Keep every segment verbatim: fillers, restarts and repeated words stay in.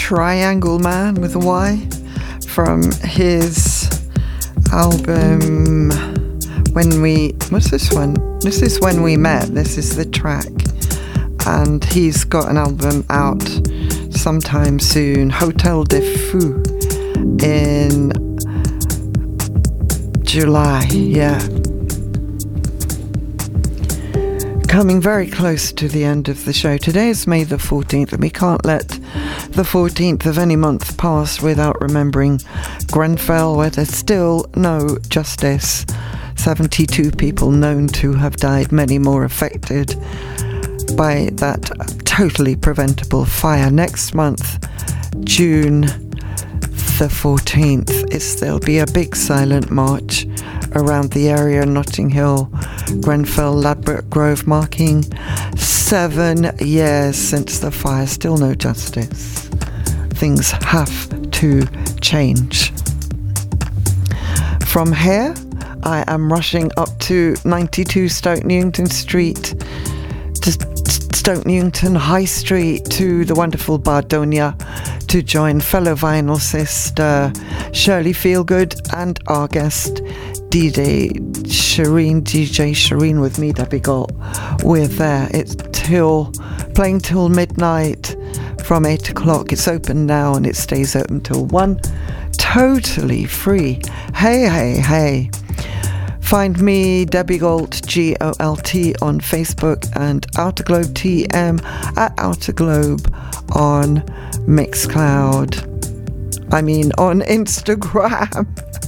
Triangle Man with a Y from his album When We... What's this one? This is When We Met. This is the track. And he's got an album out sometime soon, Hotel de Fou, in July. Yeah. Coming very close to the end of the show. Today is May the fourteenth, and we can't let the fourteenth of any month pass without remembering Grenfell, where there's still no justice. seventy-two people known to have died, many more affected by that totally preventable fire. Next month, June the fourteenth, is there'll be a big silent march around the area, Notting Hill, Grenfell, Ladbroke Grove, marking seven years since the fire. Still no justice. Things have to change. From here, I am rushing up to ninety-two Stoke Newington Street, to Stoke Newington High Street, to the wonderful Bardonia, to join fellow vinyl sister Shirley Feelgood and our guest D J Shireen, D J Shireen with me, Debbie Galt. We're there. It's till playing till midnight from eight o'clock. It's open now and it stays open till one. Totally free. Hey, hey, hey. Find me, Debbie Galt, G O L T, on Facebook, and Outer Globe T M at Outer Globe on Mixcloud. I mean, on Instagram.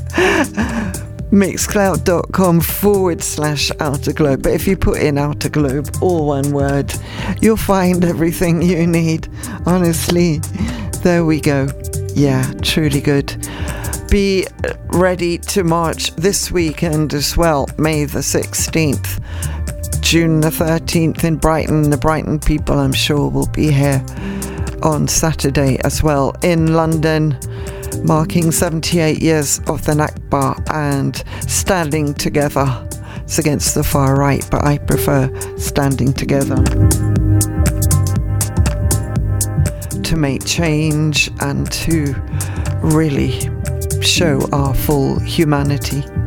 Mixcloud.com forward slash Outer Globe. But if you put in Outer Globe, all one word, you'll find everything you need. Honestly, there we go. Yeah, truly good. Be ready to march this weekend as well. May the sixteenth, June the thirteenth in Brighton. The Brighton people, I'm sure, will be here on Saturday as well. In London, marking seventy-eight years of the Nakba and standing together. It's against the far right, but I prefer standing together to make change and to really show our full humanity.